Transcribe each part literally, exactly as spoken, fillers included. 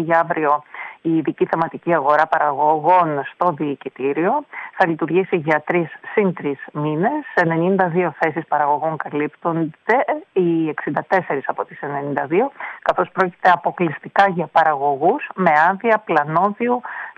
για αύριο η ειδική θεματική αγορά παραγωγών στο Διοικητήριο. Θα λειτουργήσει για τρεις συν τρεις μήνες. ενενήντα δύο θέσεις παραγωγών καλύπτονται, οι εξήντα τέσσερις από τις ενενήντα δύο, καθώς πρόκειται αποκλειστικά για παραγωγούς με άδεια πλανόδιου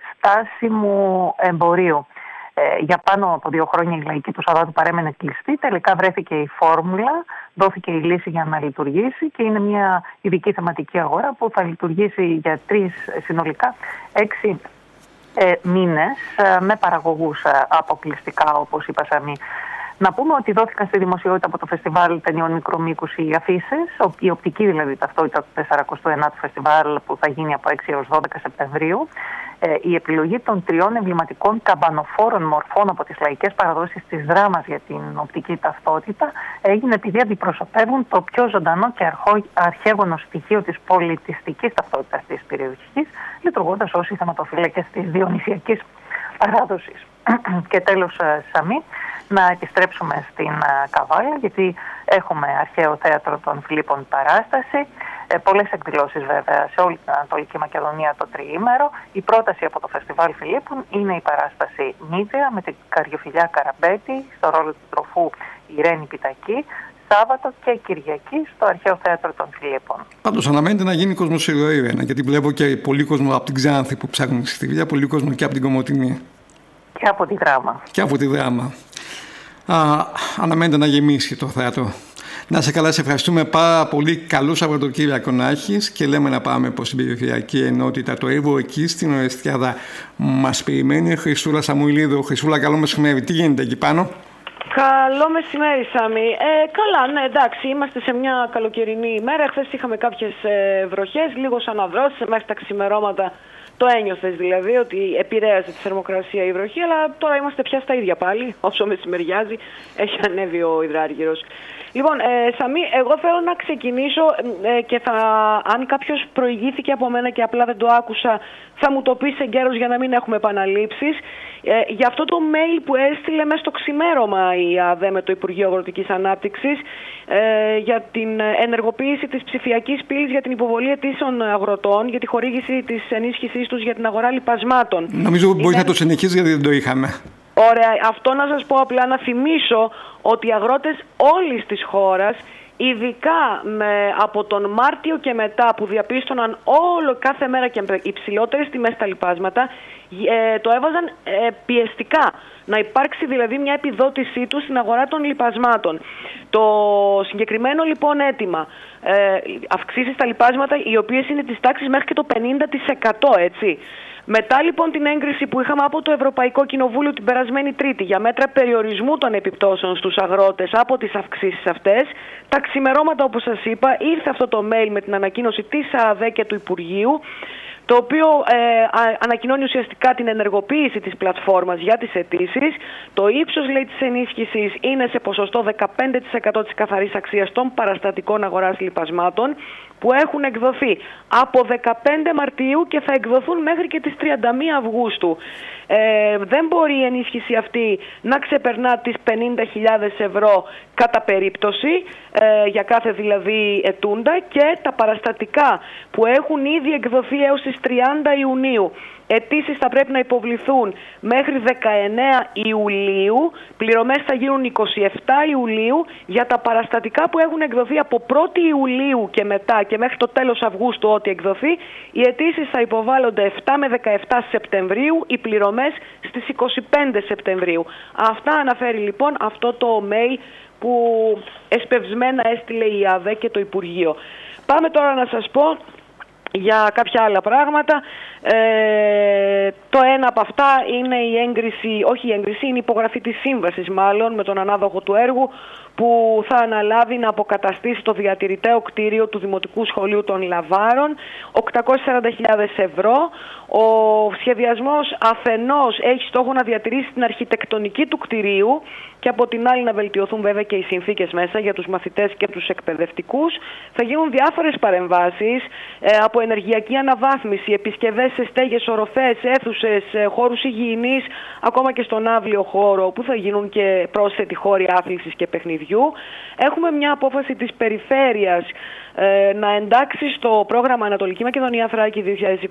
στάσιμου εμπορίου. Ε, για πάνω από δύο χρόνια η λαϊκή του Σαββάτου παρέμενε κλειστή. Τελικά βρέθηκε η φόρμουλα, δόθηκε η λύση για να λειτουργήσει και είναι μια ειδική θεματική αγορά που θα λειτουργήσει για τρεις συνολικά έξι ε, μήνες ε, με παραγωγούς ε, αποκλειστικά, όπως είπα, Σαμή. Να πούμε ότι δόθηκαν στη δημοσιότητα από το Φεστιβάλ Ταινιών Μικρού Μήκους οι αφίσες, η οπτική δηλαδή ταυτότητα του σαρακοστού ενάτου Φεστιβάλ που θα γίνει από έξι έως δώδεκα Σεπτεμβρίου. Ε, η επιλογή των τριών εμβληματικών καμπανοφόρων μορφών από τις λαϊκές παραδόσεις της δράμας για την οπτική ταυτότητα έγινε επειδή αντιπροσωπεύουν το πιο ζωντανό και αρχό, αρχαίγωνο στοιχείο της πολιτιστικής ταυτότητας της περιοχής, λειτουργώντας ως οι θεματοφύλακες της διονυσιακής παράδοσης. Και τέλος, Σαμή, να επιστρέψουμε στην Καβάλα, γιατί έχουμε αρχαίο θέατρο των Φιλίππων παράσταση. Ε, πολλές εκδηλώσεις βέβαια σε όλη την Ανατολική Μακεδονία το τριήμερο. Η πρόταση από το Φεστιβάλ Φιλίππων είναι η παράσταση Μύδια με την Καριοφιλιά Καραμπέτη στο ρόλο του τροφού Ιρένη Πιτακή, Σάββατο και Κυριακή στο αρχαίο θέατρο των Φιλίππων. Πάντως αναμένεται να γίνει κοσμοσυρωή, γιατί βλέπω και πολύ κόσμο από την Ξάνθη που ψάχνουν στη Στιβιλιά, πολύ κόσμο και από την Κομοτηνή. Και από τη Δράμα. Και από τη Δράμα. Α, αναμένεται να γεμίσει το θέατρο. Να σε καλά, σε ευχαριστούμε πάρα πολύ. Καλό Σαββατοκύριακο να έχεις και λέμε να πάμε προς την περιφερειακή ενότητα το Εύβοιο, εκεί στην Ορεστιάδα. Μας περιμένει η Χρυσούλα Σαμουηλίδου. Χρυσούλα, καλό μεσημέρι. Τι γίνεται εκεί πάνω? Καλό μεσημέρι, Σάμι. Ε, καλά, ναι, εντάξει, είμαστε σε μια καλοκαιρινή ημέρα. Χθες είχαμε κάποιες ε, βροχές, λίγο σαν αδρώσεις, μέχρι τα ξημερώματα. Το ένιωθες δηλαδή ότι επηρέασε τη θερμοκρασία η βροχή, αλλά τώρα είμαστε πια στα ίδια πάλι. Όσο μεσημεριάζει, έχει ανέβει ο υδράργυρος. Λοιπόν, ε, Σαμή, εγώ θέλω να ξεκινήσω ε, και θα, αν κάποιος προηγήθηκε από μένα και απλά δεν το άκουσα, θα μου το πεις εγκαίρως για να μην έχουμε επαναλήψεις. Ε, για αυτό το mail που έστειλε μέσα στο ξημέρωμα η ΑΔΕ με το Υπουργείο Αγροτικής Ανάπτυξης ε, για την ενεργοποίηση της ψηφιακής πύλης για την υποβολή αιτήσεων αγροτών, για τη χορήγηση της ενίσχυσής τους για την αγορά λιπασμάτων. Νομίζω ότι μπορεί να το συνεχίσει γιατί δεν το είχαμε. Ωραία, αυτό να σας πω απλά, να θυμίσω ότι οι αγρότες όλης της χώρας, ειδικά με, από τον Μάρτιο και μετά που διαπίστωναν όλο κάθε μέρα και υψηλότερες τιμές στα λιπάσματα, ε, το έβαζαν ε, πιεστικά. Να υπάρξει δηλαδή μια επιδότησή του στην αγορά των λιπασμάτων. Το συγκεκριμένο λοιπόν αίτημα, ε, αυξήσεις στα λιπάσματα, οι οποίες είναι της τάξης μέχρι και το πενήντα τοις εκατό, έτσι. Μετά λοιπόν την έγκριση που είχαμε από το Ευρωπαϊκό Κοινοβούλιο την περασμένη Τρίτη για μέτρα περιορισμού των επιπτώσεων στους αγρότες από τις αυξήσεις αυτές, τα ξημερώματα, όπως σας είπα, ήρθε αυτό το mail με την ανακοίνωση της ΑΔΕ και του Υπουργείου, το οποίο ε, ανακοινώνει ουσιαστικά την ενεργοποίηση της πλατφόρμας για τις αιτήσεις. Το ύψος, λέει, της ενίσχυσης είναι σε ποσοστό δεκαπέντε τοις εκατό της καθαρής αξίας των παραστατικών αγοράς λιπασμάτων που έχουν εκδοθεί από δεκαπέντε Μαρτίου και θα εκδοθούν μέχρι και τις τριάντα μία Αυγούστου. Ε, δεν μπορεί η ενίσχυση αυτή να ξεπερνά τις πενήντα χιλιάδες ευρώ κατά περίπτωση, ε, για κάθε δηλαδή ετούντα, και τα παραστατικά που έχουν ήδη εκδοθεί έως τις τριάντα Ιουνίου. Αιτήσεις θα πρέπει να υποβληθούν μέχρι δεκαεννέα Ιουλίου, πληρωμές θα γίνουν είκοσι επτά Ιουλίου. Για τα παραστατικά που έχουν εκδοθεί από πρώτη Ιουλίου και μετά και μέχρι το τέλος Αυγούστου ό,τι εκδοθεί, οι αιτήσεις θα υποβάλλονται επτά με δεκαεπτά Σεπτεμβρίου, οι πληρωμές στις είκοσι πέντε Σεπτεμβρίου. Αυτά αναφέρει λοιπόν αυτό το mail που εσπευσμένα έστειλε η ΑΔΕ και το Υπουργείο. Πάμε τώρα να σας πω για κάποια άλλα πράγματα. Ε, το ένα από αυτά είναι η έγκριση, όχι η έγκριση, είναι η υπογραφή της σύμβασης μάλλον με τον ανάδοχο του έργου που θα αναλάβει να αποκαταστήσει το διατηρηταίο κτίριο του Δημοτικού Σχολείου των Λαβάρων, οκτακόσιες σαράντα χιλιάδες ευρώ. Ο σχεδιασμός αφενός έχει στόχο να διατηρήσει την αρχιτεκτονική του κτιρίου και από την άλλη να βελτιωθούν βέβαια και οι συνθήκες μέσα για τους μαθητές και τους εκπαιδευτικούς. Θα γίνουν διάφορες παρεμβάσεις, ε, από ενεργειακή αναβάθμιση, επισκευές σε στέγες, οροφές, αίθουσες, ε, χώρους υγιεινής, ακόμα και στον αύλιο χώρο που θα γίνουν και πρόσθετοι χώροι άθλησης και παιχνιδιού. Έχουμε μια απόφαση της περιφέρειας ε, να εντάξει στο πρόγραμμα Ανατολική Μακεδονία Θράκη δύο χιλιάδες είκοσι